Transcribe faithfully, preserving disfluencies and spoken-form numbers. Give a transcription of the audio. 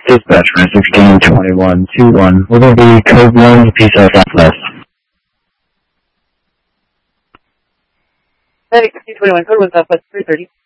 Dispatch, six game twenty-one two one. Will there be code one, P S Southwest? Hey, twenty-one, code one Southwest, three thirty.